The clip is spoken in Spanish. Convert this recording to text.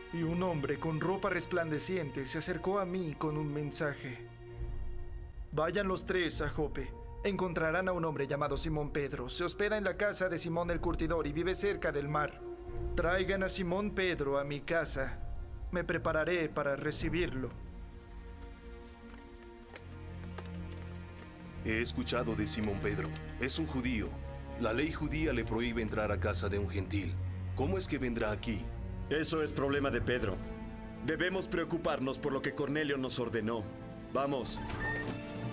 y un hombre con ropa resplandeciente se acercó a mí con un mensaje. Vayan los tres a Jope. Encontrarán a un hombre llamado Simón Pedro. Se hospeda en la casa de Simón el Curtidor y vive cerca del mar. Traigan a Simón Pedro a mi casa. Me prepararé para recibirlo. He escuchado de Simón Pedro. Es un judío. La ley judía le prohíbe entrar a casa de un gentil. ¿Cómo es que vendrá aquí? Eso es problema de Pedro. Debemos preocuparnos por lo que Cornelio nos ordenó. ¡Vamos!